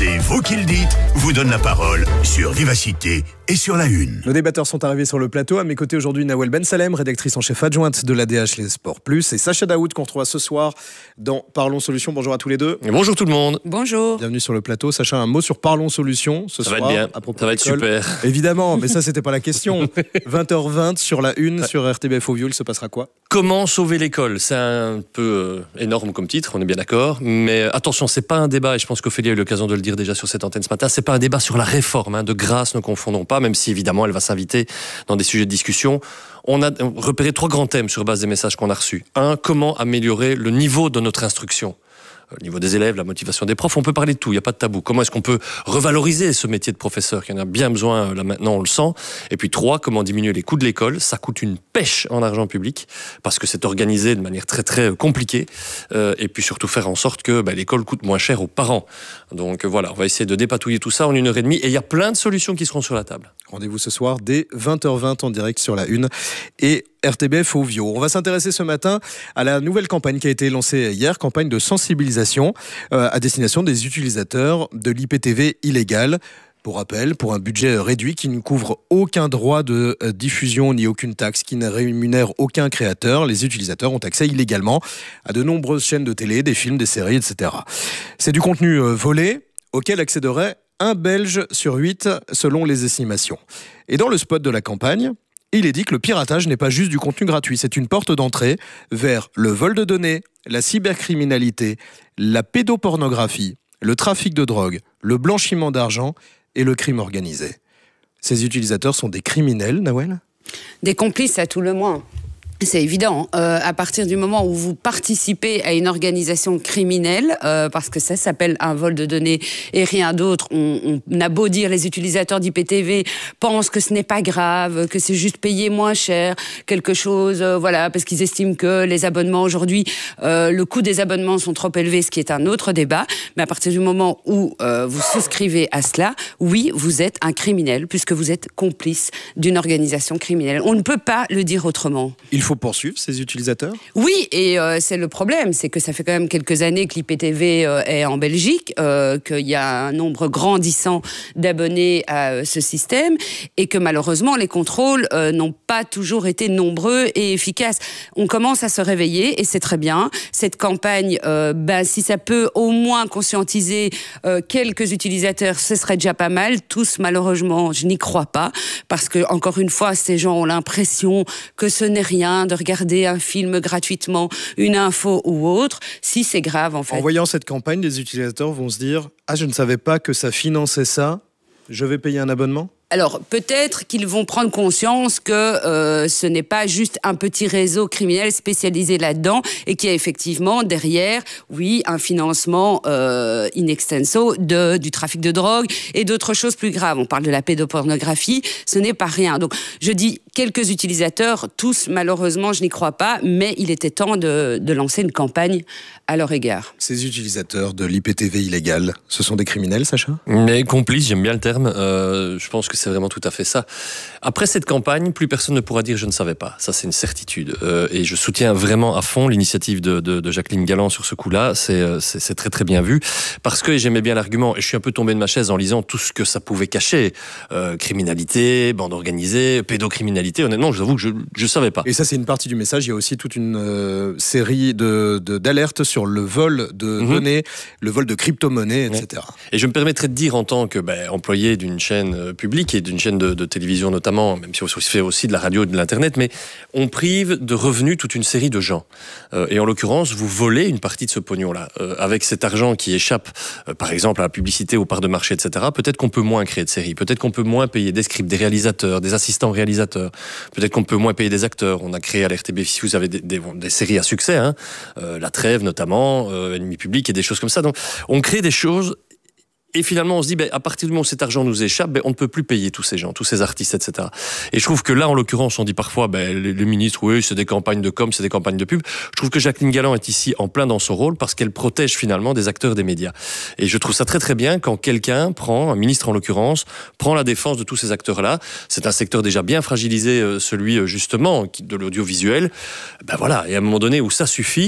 C'est vous qui le dites, vous donne la parole sur Vivacité et sur La Une. Nos débatteurs sont arrivés sur le plateau. À mes côtés aujourd'hui, Nawel Ben Salem, rédactrice en chef adjointe de l'ADH Les Sports Plus, et Sacha Daoud qu'on retrouve ce soir dans Parlons Solutions. Bonjour à tous les deux. Et bonjour tout le monde. Bonjour. Bienvenue sur le plateau. Sacha, un mot sur Parlons Solutions ce soir. Ça va être bien, à propos ça va être super. Évidemment, mais ça c'était pas la question. 20h20 sur La Une, sur RTBF Ovio, il se passera quoi ? Comment sauver l'école ? C'est un peu énorme comme titre, on est bien d'accord. Mais attention, c'est pas un débat, et je pense qu'Ophélie a eu l'occasion de le dire déjà sur cette antenne ce matin, c'est pas un débat sur la réforme, de grâce, ne confondons pas, même si évidemment elle va s'inviter dans des sujets de discussion. On a repéré 3 grands thèmes sur base des messages qu'on a reçus. 1, comment améliorer le niveau de notre instruction ? Le niveau des élèves, la motivation des profs, on peut parler de tout, il n'y a pas de tabou. Comment est-ce qu'on peut revaloriser ce métier de professeur, qui en a bien besoin, là maintenant on le sent. Et puis 3, comment diminuer les coûts de l'école. Ça coûte une pêche en argent public, parce que c'est organisé de manière très très compliquée. Et puis surtout faire en sorte que l'école coûte moins cher aux parents. Donc voilà, on va essayer de dépatouiller tout ça en 1h30, et il y a plein de solutions qui seront sur la table. Rendez-vous ce soir dès 20h20 en direct sur La Une et RTBF Ovio. On va s'intéresser ce matin à la nouvelle campagne qui a été lancée hier, campagne de sensibilisation à destination des utilisateurs de l'IPTV illégal. Pour rappel, pour un budget réduit qui ne couvre aucun droit de diffusion ni aucune taxe, qui ne rémunère aucun créateur, les utilisateurs ont accès illégalement à de nombreuses chaînes de télé, des films, des séries, etc. C'est du contenu volé auquel accéderait un Belge sur 8 selon les estimations. Et dans le spot de la campagne, il est dit que le piratage n'est pas juste du contenu gratuit, c'est une porte d'entrée vers le vol de données, la cybercriminalité, la pédopornographie, le trafic de drogue, le blanchiment d'argent et le crime organisé. Ces utilisateurs sont des criminels, Nawel ? Des complices à tout le moins. C'est évident. À partir du moment où vous participez à une organisation criminelle, parce que ça s'appelle un vol de données et rien d'autre, on a beau dire les utilisateurs d'IPTV pensent que ce n'est pas grave, que c'est juste payer moins cher, quelque chose, parce qu'ils estiment que les abonnements aujourd'hui, le coût des abonnements sont trop élevés, ce qui est un autre débat. Mais à partir du moment où vous souscrivez à cela, oui, vous êtes un criminel, puisque vous êtes complice d'une organisation criminelle. On ne peut pas le dire autrement. Il faut poursuivre ces utilisateurs ? Oui, et c'est le problème, c'est que ça fait quand même quelques années que l'IPTV est en Belgique, qu'il y a un nombre grandissant d'abonnés à ce système, et que malheureusement les contrôles n'ont pas toujours été nombreux et efficaces. On commence à se réveiller, et c'est très bien. Cette campagne, si ça peut au moins conscientiser quelques utilisateurs, ce serait déjà pas mal. Tous, malheureusement, je n'y crois pas, parce que, encore une fois, ces gens ont l'impression que ce n'est rien de regarder un film gratuitement, une info ou autre, si c'est grave en fait. En voyant cette campagne, les utilisateurs vont se dire « Ah, je ne savais pas que ça finançait ça, je vais payer un abonnement ?» Alors, peut-être qu'ils vont prendre conscience que ce n'est pas juste un petit réseau criminel spécialisé là-dedans et qu'il y a effectivement derrière, oui, un financement in extenso du trafic de drogue et d'autres choses plus graves. On parle de la pédopornographie, ce n'est pas rien. Donc, je dis quelques utilisateurs, tous, malheureusement, je n'y crois pas, mais il était temps de lancer une campagne à leur égard. Ces utilisateurs de l'IPTV illégal, ce sont des criminels, Sacha ? Mais complices, j'aime bien le terme. Je pense que c'est vraiment tout à fait ça. Après cette campagne, plus personne ne pourra dire « je ne savais pas ». Ça, c'est une certitude. Et je soutiens vraiment à fond l'initiative de Jacqueline Galland sur ce coup-là. C'est très très bien vu. Parce que j'aimais bien l'argument, et je suis un peu tombé de ma chaise en lisant tout ce que ça pouvait cacher. Criminalité, bande organisée, pédocriminalité. Honnêtement, j'avoue que je ne savais pas. Et ça, c'est une partie du message. Il y a aussi toute une série d'alertes sur le vol de données, le vol de crypto-monnaies, etc. Et je me permettrais de dire, en tant que employé d'une chaîne publique et d'une chaîne de télévision notamment, même si on fait aussi de la radio et de l'internet, mais on prive de revenus toute une série de gens. Et en l'occurrence, vous volez une partie de ce pognon-là. Avec cet argent qui échappe, par exemple, à la publicité, aux parts de marché, etc., peut-être qu'on peut moins créer de séries, peut-être qu'on peut moins payer des scripts, des réalisateurs, des assistants réalisateurs, peut-être qu'on peut moins payer des acteurs. On a créé à l'RTB, si vous avez des séries à succès, La Trêve notamment, Ennemi public et des choses comme ça. Donc, on crée des choses. Et finalement, on se dit, à partir du moment où cet argent nous échappe, on ne peut plus payer tous ces gens, tous ces artistes, etc. Et je trouve que là, en l'occurrence, on dit parfois, les ministres, oui, c'est des campagnes de com, c'est des campagnes de pub. Je trouve que Jacqueline Galland est ici en plein dans son rôle parce qu'elle protège finalement des acteurs des médias. Et je trouve ça très très bien quand quelqu'un un ministre en l'occurrence, prend la défense de tous ces acteurs-là. C'est un secteur déjà bien fragilisé, celui justement de l'audiovisuel. Et à un moment donné où ça suffit,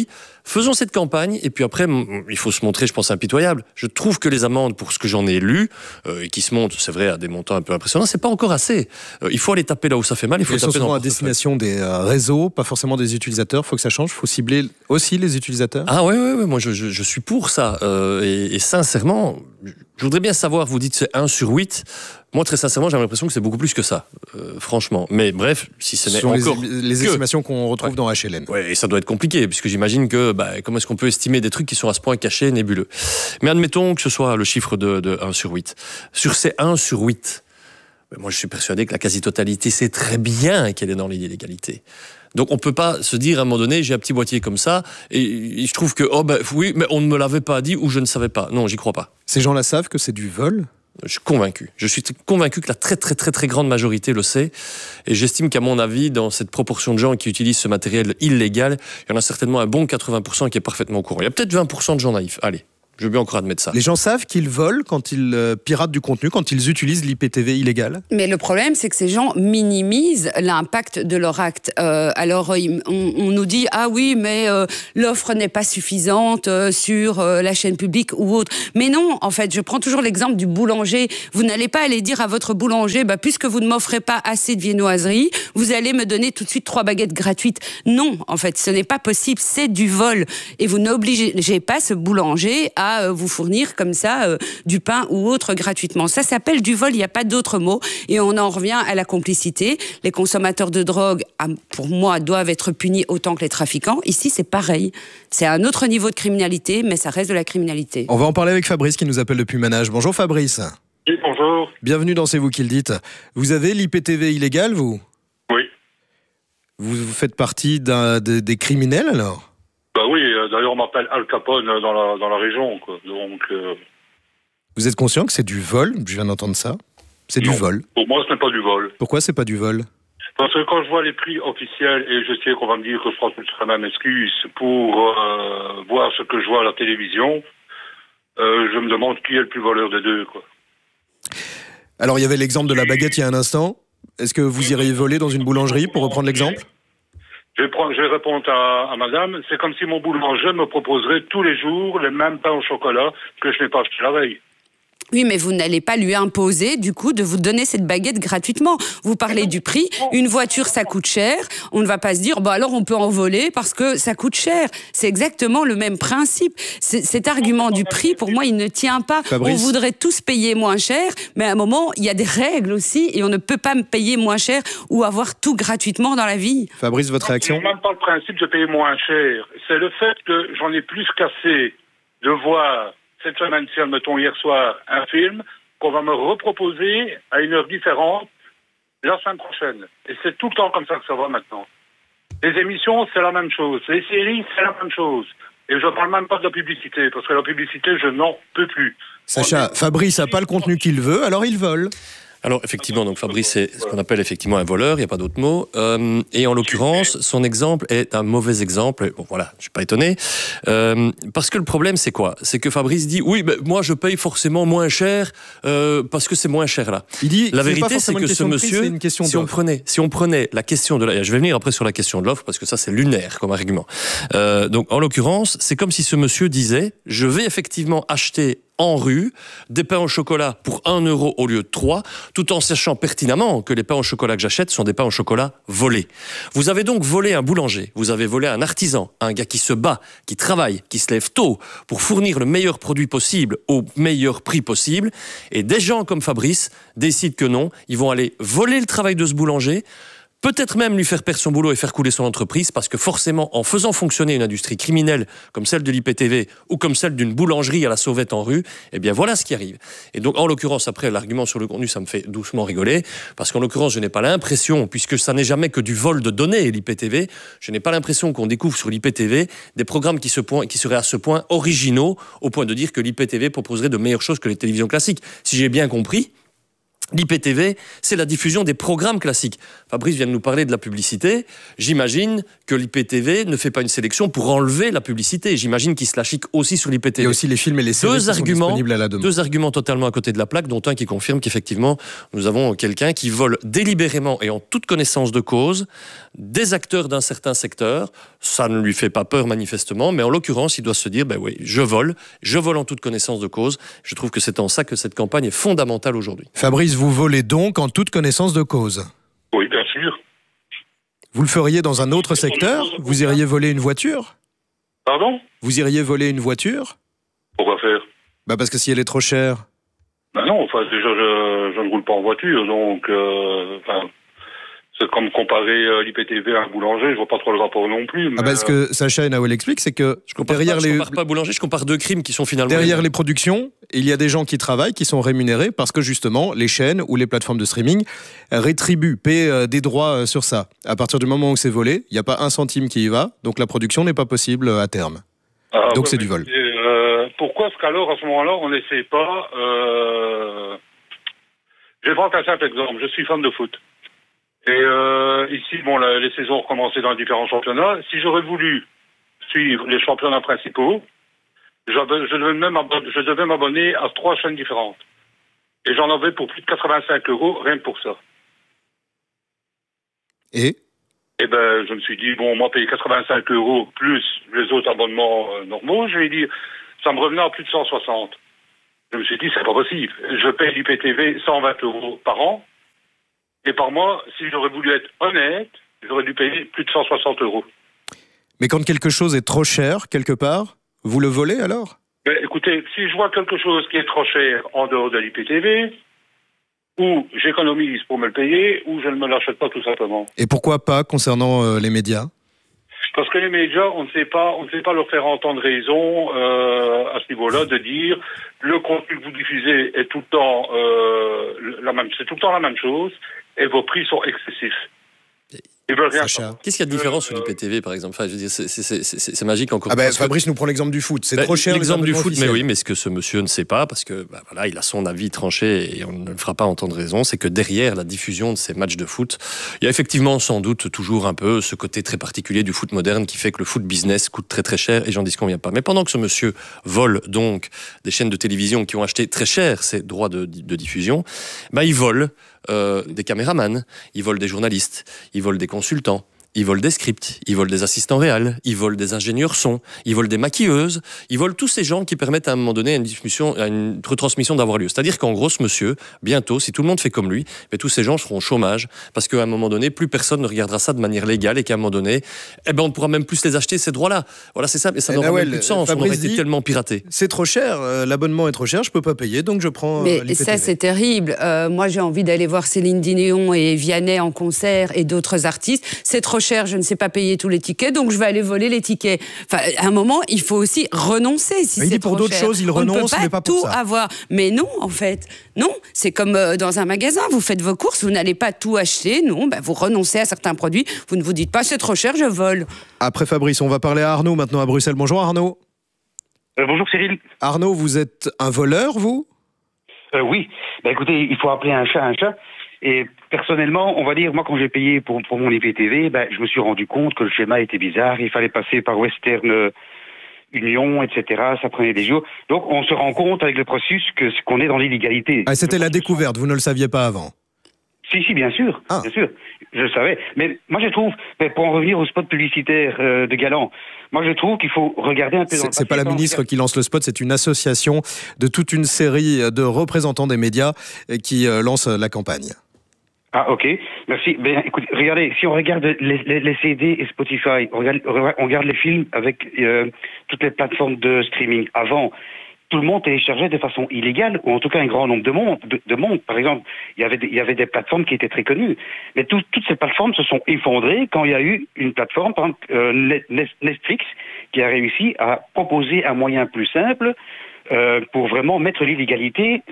Faisons cette campagne, et puis après, il faut se montrer, je pense, impitoyable. Je trouve que les amendes, pour ce que j'en ai lu, et qui se montent, c'est vrai, à des montants un peu impressionnants, c'est pas encore assez. Il faut aller taper là où ça fait mal, il faut taper souvent à destination des réseaux, pas forcément des utilisateurs. Il faut que ça change, il faut cibler aussi les utilisateurs. Ah ouais, moi je suis pour ça. Et sincèrement, je voudrais bien savoir, vous dites c'est 1 sur 8. Moi, très sincèrement, j'ai l'impression que c'est beaucoup plus que ça, franchement. Mais bref, si ce n'est encore les estimations qu'on retrouve dans HLN. Ouais, et ça doit être compliqué, puisque j'imagine que comment est-ce qu'on peut estimer des trucs qui sont à ce point cachés, nébuleux. Mais admettons que ce soit le chiffre de 1 sur 8. Sur ces 1 sur 8, moi je suis persuadé que la quasi-totalité sait très bien qu'elle est dans l'illégalité. Donc on peut pas se dire à un moment donné, j'ai un petit boîtier comme ça, et je trouve que, oui, mais on ne me l'avait pas dit, ou je ne savais pas. Non, j'y crois pas. Ces gens-là savent que c'est du vol ? Je suis convaincu. Je suis convaincu que la très très très très grande majorité le sait. Et j'estime qu'à mon avis, dans cette proportion de gens qui utilisent ce matériel illégal, il y en a certainement un bon 80% qui est parfaitement au courant. Il y a peut-être 20% de gens naïfs. Allez, je veux bien encore admettre ça. Les gens savent qu'ils volent quand ils piratent du contenu, quand ils utilisent l'IPTV illégal. Mais le problème, c'est que ces gens minimisent l'impact de leur acte. Alors, on nous dit, ah oui, mais l'offre n'est pas suffisante sur la chaîne publique ou autre. Mais non, en fait, je prends toujours l'exemple du boulanger. Vous n'allez pas aller dire à votre boulanger, puisque vous ne m'offrez pas assez de viennoiserie, vous allez me donner tout de suite 3 baguettes gratuites. Non, en fait, ce n'est pas possible, c'est du vol. Et vous n'obligez pas ce boulanger à vous fournir comme ça du pain ou autre gratuitement. Ça s'appelle du vol, il n'y a pas d'autre mot. Et on en revient à la complicité. Les consommateurs de drogue, pour moi, doivent être punis autant que les trafiquants. Ici, c'est pareil. C'est un autre niveau de criminalité, mais ça reste de la criminalité. On va en parler avec Fabrice qui nous appelle depuis Manage. Bonjour Fabrice. Oui, bonjour. Bienvenue dans C'est vous qui le dites. Vous avez l'IPTV illégal, vous ? Oui. Vous faites partie des criminels, alors ? Oui, d'ailleurs on m'appelle Al Capone dans la région, quoi. Donc, Vous êtes conscient que c'est du vol ? Je viens d'entendre ça. C'est du vol. Pour moi, ce n'est pas du vol. Pourquoi c'est pas du vol ? Parce que quand je vois les prix officiels, et je sais qu'on va me dire que je prends toute la même excuse pour voir ce que je vois à la télévision, je me demande qui est le plus voleur des deux, quoi. Alors, il y avait l'exemple de la baguette il y a un instant. Est-ce que vous iriez voler dans une boulangerie, pour reprendre l'exemple ? Je vais répondre à madame, c'est comme si mon boulanger me proposerait tous les jours les mêmes pains au chocolat que je n'ai pas acheté la veille. Oui, mais vous n'allez pas lui imposer, du coup, de vous donner cette baguette gratuitement. Vous parlez du prix. Une voiture, ça coûte cher. On ne va pas se dire, alors on peut en voler parce que ça coûte cher. C'est exactement le même principe. Cet argument du prix, pour moi, il ne tient pas. Fabrice. On voudrait tous payer moins cher, mais à un moment, il y a des règles aussi et on ne peut pas payer moins cher ou avoir tout gratuitement dans la vie. Fabrice, votre réaction ? C'est même pas le principe de payer moins cher. C'est le fait que j'en ai plus qu'assez de voir cette semaine-ci, admettons hier soir, un film qu'on va me reproposer à une heure différente la semaine prochaine. Et c'est tout le temps comme ça que ça va maintenant. Les émissions, c'est la même chose. Les séries, c'est la même chose. Et je ne parle même pas de la publicité, parce que la publicité, je n'en peux plus. Sacha, Fabrice n'a pas le contenu qu'il veut, alors il vole. Alors effectivement, donc Fabrice, c'est ce qu'on appelle effectivement un voleur, il n'y a pas d'autre mot. Et en l'occurrence, son exemple est un mauvais exemple. Bon voilà, je suis pas étonné. Parce que le problème, c'est quoi ? C'est que Fabrice dit, oui, moi je paye forcément moins cher parce que c'est moins cher là. Il dit, la vérité, c'est que ce monsieur, si on prenait la question de je vais venir après sur la question de l'offre parce que ça c'est lunaire comme argument. Donc en l'occurrence, c'est comme si ce monsieur disait, je vais effectivement acheter en rue, des pains au chocolat pour 1 euro au lieu de 3, tout en sachant pertinemment que les pains au chocolat que j'achète sont des pains au chocolat volés. Vous avez donc volé un boulanger, vous avez volé un artisan, un gars qui se bat, qui travaille, qui se lève tôt pour fournir le meilleur produit possible au meilleur prix possible, et des gens comme Fabrice décident que non, ils vont aller voler le travail de ce boulanger, peut-être même lui faire perdre son boulot et faire couler son entreprise, parce que forcément, en faisant fonctionner une industrie criminelle comme celle de l'IPTV ou comme celle d'une boulangerie à la sauvette en rue, eh bien voilà ce qui arrive. Et donc, en l'occurrence, après, l'argument sur le contenu, ça me fait doucement rigoler, parce qu'en l'occurrence, je n'ai pas l'impression, puisque ça n'est jamais que du vol de données, l'IPTV, je n'ai pas l'impression qu'on découvre sur l'IPTV des programmes qui seraient à ce point originaux, au point de dire que l'IPTV proposerait de meilleures choses que les télévisions classiques. Si j'ai bien compris, L'IPTV, c'est la diffusion des programmes classiques. Fabrice vient de nous parler de la publicité. J'imagine que l'IPTV ne fait pas une sélection pour enlever la publicité. J'imagine qu'il se la chique aussi sur l'IPTV. Il y a aussi les films et les séries qui sont disponibles à la demande. Deux arguments totalement à côté de la plaque, dont un qui confirme qu'effectivement, nous avons quelqu'un qui vole délibérément et en toute connaissance de cause des acteurs d'un certain secteur. Ça ne lui fait pas peur manifestement, mais en l'occurrence, il doit se dire, ben oui, je vole en toute connaissance de cause. Je trouve que c'est en ça que cette campagne est fondamentale aujourd'hui. Fabrice, vous volez donc en toute connaissance de cause? Oui, bien sûr. Vous le feriez dans un autre secteur? Vous iriez voler une voiture? Pardon? Vous iriez voler une voiture? Pourquoi faire? Parce que si elle est trop chère. Non, enfin, déjà, je ne roule pas en voiture, donc... c'est comme comparer l'IPTV à un boulanger, je vois pas trop le rapport non plus. Mais... Ce que Sacha et Nawel expliquent, c'est que je compare pas boulanger, je compare deux crimes qui sont finalement... Derrière les productions, il y a des gens qui travaillent, qui sont rémunérés parce que justement, les chaînes ou les plateformes de streaming rétribuent, paient des droits sur ça. À partir du moment où c'est volé, il n'y a pas un centime qui y va, donc la production n'est pas possible à terme. Donc c'est du vol. Pourquoi est-ce qu'alors, à ce moment-là, on n'essaie pas... Je vais prendre un simple exemple, je suis fan de foot. Et ici, les saisons ont recommencé dans différents championnats. Si j'aurais voulu suivre les championnats principaux, je devais m'abonner à 3 chaînes différentes. Et j'en avais pour plus de 85 € rien que pour ça. Et je me suis dit, moi, payer 85 € plus les autres abonnements normaux, je vais dire, ça me revenait à plus de 160. Je me suis dit, c'est pas possible. Je paye l'IPTV 120 € par an. Et par mois, si j'aurais voulu être honnête, j'aurais dû payer plus de 160 €. Mais quand quelque chose est trop cher, quelque part, vous le volez alors? Écoutez, si je vois quelque chose qui est trop cher en dehors de l'IPTV, ou j'économise pour me le payer, ou je ne me l'achète pas tout simplement. Et pourquoi pas concernant les médias? Parce que les médias, on ne sait pas leur faire entendre raison à ce niveau-là, de dire le contenu que vous diffusez est tout le temps c'est tout le temps la même chose. Et vos prix sont excessifs. Ils veulent rien. Qu'est-ce qu'il y a de différent sur l'IPTV, par exemple? Enfin, je veux dire, c'est magique encore. Fabrice nous prend l'exemple du foot. C'est trop cher. L'exemple du foot, mais oui, mais ce que ce monsieur ne sait pas, parce que il a son avis tranché et on ne le fera pas entendre raison, c'est que derrière la diffusion de ces matchs de foot, il y a effectivement sans doute toujours un peu ce côté très particulier du foot moderne qui fait que le foot business coûte très très cher et j'en dis qu'on vient pas. Mais pendant que ce monsieur vole donc des chaînes de télévision qui ont acheté très cher ces droits de diffusion, il vole des caméramans, ils volent des journalistes, ils volent des consultants, ils volent des scripts, ils volent des assistants réals, ils volent des ingénieurs son, ils volent des maquilleuses, ils volent tous ces gens qui permettent à un moment donné à une retransmission d'avoir lieu. C'est-à-dire qu'en gros, ce monsieur, bientôt, si tout le monde fait comme lui, tous ces gens seront au chômage parce qu'à un moment donné, plus personne ne regardera ça de manière légale et qu'à un moment donné, on ne pourra même plus les acheter, ces droits-là. Voilà, c'est ça, mais ça n'aura même plus de sens. On aurait été tellement piraté. C'est trop cher, l'abonnement est trop cher, je peux pas payer, donc je prends l'IPTV. Ça, c'est terrible. Moi, j'ai envie d'aller voir Céline Dion et Vianney en concert et d'autres artistes. C'est trop cher, je ne sais pas payer tous les tickets, donc je vais aller voler les tickets. Enfin, à un moment, il faut aussi renoncer si c'est trop cher. Il dit pour d'autres choses, il renonce, mais pas pour ça. On ne peut pas tout avoir. Mais non, en fait. Non, c'est comme dans un magasin. Vous faites vos courses, vous n'allez pas tout acheter. Non, vous renoncez à certains produits. Vous ne vous dites pas, c'est trop cher, je vole. Après Fabrice, on va parler à Arnaud maintenant à Bruxelles. Bonjour Arnaud. Bonjour Cyril. Arnaud, vous êtes un voleur, vous? Oui. Écoutez, il faut appeler un chat un chat. Et personnellement, on va dire, moi, quand j'ai payé pour mon IPTV, je me suis rendu compte que le schéma était bizarre. Il fallait passer par Western Union, etc. Ça prenait des jours. Donc, on se rend compte avec le processus qu'on est dans l'illégalité. C'était la découverte. Vous ne le saviez pas avant? Si, bien sûr. Bien sûr. Je le savais. Mais moi, je trouve, pour en revenir au spot publicitaire de Galant, moi, je trouve qu'il faut regarder un peu dans le passé. C'est pas la ministre qui lance le spot, c'est une association de toute une série de représentants des médias qui lance la campagne. Ah, ok. Merci. Écoutez, regardez, si on regarde les CD et Spotify, on regarde les films avec toutes les plateformes de streaming. Avant, tout le monde téléchargeait de façon illégale, ou en tout cas un grand nombre de monde. Par exemple, il y avait des plateformes qui étaient très connues. Mais toutes ces plateformes se sont effondrées quand il y a eu une plateforme, par exemple Netflix, qui a réussi à proposer un moyen plus simple pour vraiment mettre l'illégalité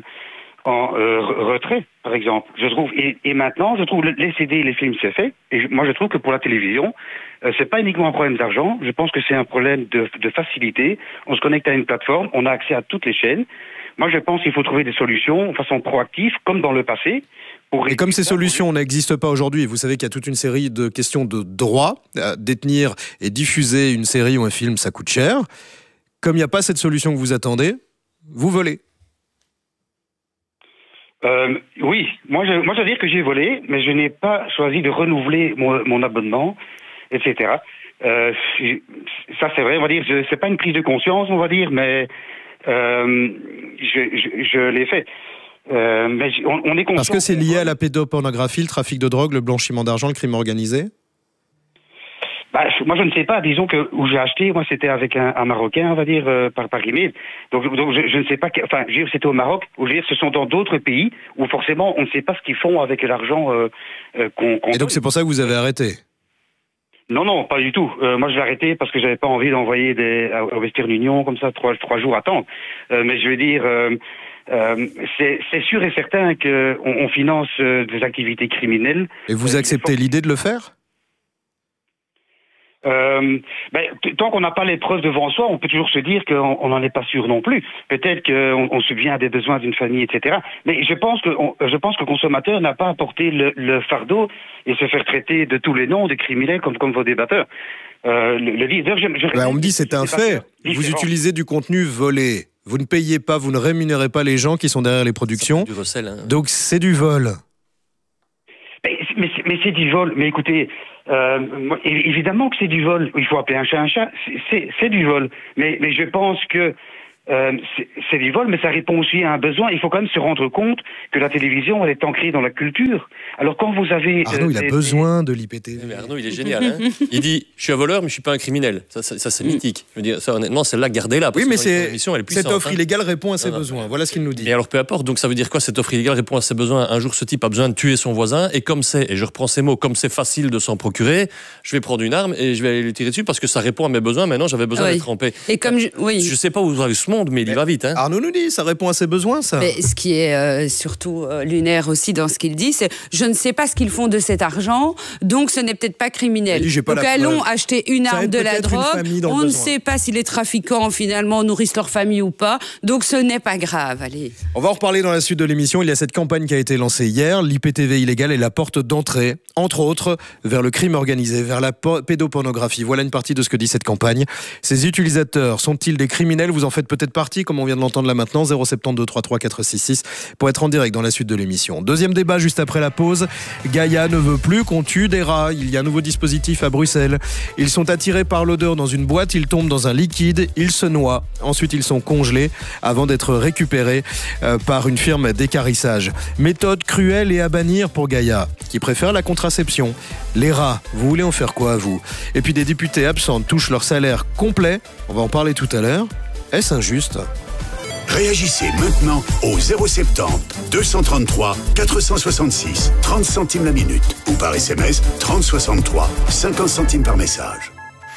en retrait, par exemple, je trouve. Et maintenant, je trouve les CD, les films, c'est fait. Et moi, je trouve que pour la télévision, c'est pas uniquement un problème d'argent. Je pense que c'est un problème de facilité. On se connecte à une plateforme, on a accès à toutes les chaînes. Moi, je pense qu'il faut trouver des solutions de façon proactive, comme dans le passé. Et comme ces solutions n'existent pas aujourd'hui, vous savez qu'il y a toute une série de questions de droit. Détenir et diffuser une série ou un film, ça coûte cher. Comme il n'y a pas cette solution que vous attendez, vous volez. Oui, moi je dois dire que j'ai volé, mais je n'ai pas choisi de renouveler mon abonnement, etc. Ça c'est vrai, on va dire, c'est pas une prise de conscience, on va dire, mais je l'ai fait. Mais on est conscient. Parce que c'est lié à la pédopornographie, le trafic de drogue, le blanchiment d'argent, le crime organisé? Moi, je ne sais pas. Disons que où j'ai acheté, moi, c'était avec un Marocain, on va dire, par email. Donc je ne sais pas. Enfin, je veux dire, c'était au Maroc. Ou je veux dire, ce sont dans d'autres pays où forcément, on ne sait pas ce qu'ils font avec l'argent qu'on. Et donc, c'est pour ça que vous avez arrêté? Non, pas du tout. Moi, je l'ai arrêté parce que j'avais pas envie d'envoyer au Western Union comme ça 3 jours attendre. Mais je veux dire. C'est sûr et certain qu'on finance des activités criminelles. Et vous acceptez l'idée de le faire? Tant qu'on n'a pas les preuves devant soi, on peut toujours se dire qu'on n'en est pas sûr non plus. Peut-être qu'on subvient à des besoins d'une famille, etc. Mais je pense que le consommateur n'a pas à porter le fardeau et se faire traiter de tous les noms de criminels comme vos débatteurs. On me dit c'est un fait. Vous utilisez du contenu volé. Vous ne payez pas, vous ne rémunérez pas les gens qui sont derrière les productions. Du recel, hein. Donc c'est du vol. Mais c'est du vol. Mais écoutez, évidemment que c'est du vol. Il faut appeler un chat un chat. C'est du vol. Mais je pense que c'est du vol, mais ça répond aussi à un besoin. Il faut quand même se rendre compte que la télévision, elle est ancrée dans la culture. Alors quand vous avez... Arnaud, il a besoin de l'IPTV. Mais Arnaud, il est génial. Hein. Il dit, je suis un voleur, mais je suis pas un criminel. Ça c'est mythique. Je veux dire, ça, honnêtement, celle-là, gardez-la. Oui, mais cette offre hein. illégale répond à ses besoins. Voilà ce qu'il nous dit. Et alors, peu importe. Donc, ça veut dire quoi? Cette offre illégale répond à ses besoins. Un jour, ce type a besoin de tuer son voisin. Et comme et je reprends ces mots, comme c'est facile de s'en procurer, je vais prendre une arme et je vais aller lui tirer dessus parce que ça répond à mes besoins. Maintenant, j'avais besoin d'être en paix. Et comme je sais pas où va ce monde, mais il y va vite. Hein. Arnaud nous dit, ça répond à ses besoins, ça. Mais ce qui est surtout lunaire aussi dans ce qu'il dit, c'est je ne sais pas ce qu'ils font de cet argent, donc ce n'est peut-être pas criminel. Donc allons acheter une arme de la drogue, on ne sait pas si les trafiquants finalement nourrissent leur famille ou pas, donc ce n'est pas grave. Allez. On va en reparler dans la suite de l'émission. Il y a cette campagne qui a été lancée hier, l'IPTV illégale est la porte d'entrée, entre autres, vers le crime organisé, vers la pédopornographie. Voilà une partie de ce que dit cette campagne. Ces utilisateurs sont-ils des criminels? Vous en faites peut-être partie, comme on vient de l'entendre là maintenant, 072 33 466 pour être en direct dans la suite de l'émission. Deuxième débat juste après la pause. Gaïa ne veut plus qu'on tue des rats. Il y a un nouveau dispositif à Bruxelles. Ils sont attirés par l'odeur dans une boîte, ils tombent dans un liquide, ils se noient. Ensuite, ils sont congelés avant d'être récupérés par une firme d'équarrissage. Méthode cruelle et à bannir pour Gaïa, qui préfère la contraception. Les rats, vous voulez en faire quoi, vous? Et puis des députés absents touchent leur salaire complet. On va en parler tout à l'heure. Est-ce injuste? Réagissez maintenant au 070 233 466 30 centimes la minute ou par SMS 3063 50 centimes par message.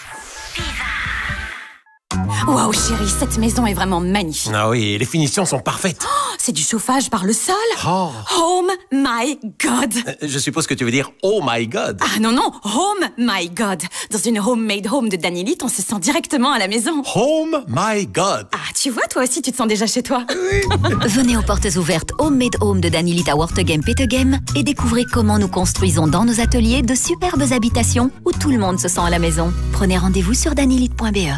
Waouh chérie, cette maison est vraiment magnifique. Ah oui, les finitions sont parfaites. Oh, c'est du chauffage par le sol. Oh my God. Je suppose que tu veux dire oh my God. Ah non, home my God. Dans une homemade home de Danilit, on se sent directement à la maison. Home my God. Ah, tu vois, toi aussi, tu te sens déjà chez toi. Venez aux portes ouvertes Homemade Home de Danilit à Wortegem-Petegem et découvrez comment nous construisons dans nos ateliers de superbes habitations où tout le monde se sent à la maison. Prenez rendez-vous sur danilit.be.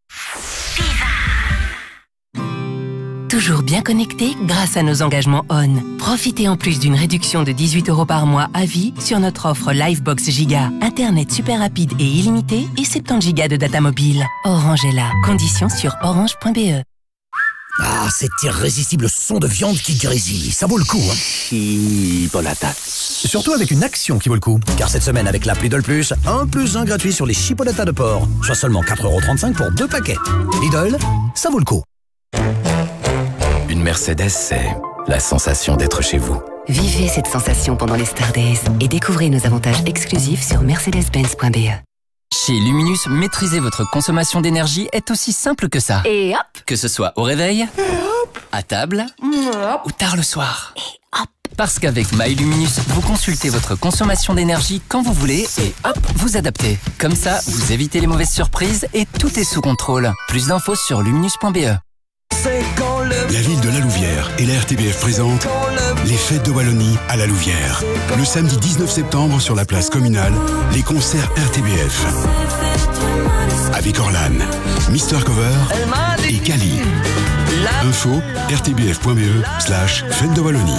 Toujours bien connecté grâce à nos engagements ON. Profitez en plus d'une réduction de 18 € par mois à vie sur notre offre Livebox Giga. Internet super rapide et illimité et 70 gigas de data mobile. Orange est là. Conditions sur orange.be. Ah, cet irrésistible son de viande qui grésille, ça vaut le coup, hein. Chipolatas. Surtout avec une action qui vaut le coup. Car cette semaine, avec l'appli Lidl Plus, 1 + 1 gratuit sur les chipolatas de porc. Soit seulement 4,35 € pour 2 paquets. Lidl, ça vaut le coup. Une Mercedes, c'est la sensation d'être chez vous. Vivez cette sensation pendant les Star Days et découvrez nos avantages exclusifs sur mercedes-benz.be. Chez Luminus, maîtriser votre consommation d'énergie est aussi simple que ça. Et hop. Que ce soit au réveil, à table ou tard le soir. Et hop. Parce qu'avec MyLuminus, vous consultez votre consommation d'énergie quand vous voulez et hop, vous adaptez. Comme ça, vous évitez les mauvaises surprises et tout est sous contrôle. Plus d'infos sur luminus.be. La ville de La Louvière et la RTBF présentent les fêtes de Wallonie à La Louvière. Le samedi 19 septembre sur la place communale, les concerts RTBF. Avec Orlan, Mister Cover et Kali. Info rtbf.be/fête de Wallonie.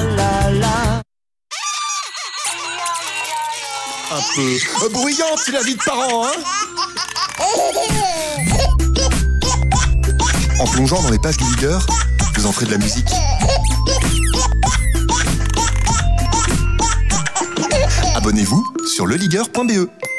Un peu bruyante, c'est la vie de parents, hein. En plongeant dans les pages du leader, vous en ferez de la musique. Abonnez-vous sur leligueur.be.